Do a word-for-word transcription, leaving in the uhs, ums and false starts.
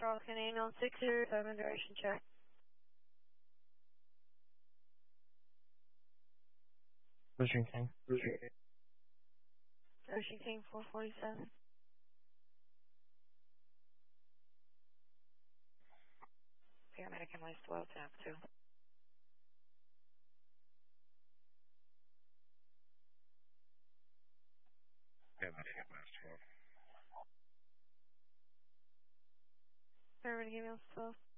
Falcon on six zero seven, duration check. Ocean King. Ocean King four forty-seven. Paramedic M I twelve, tap two. Paramedic M I twelve. Paramedic M I twelve.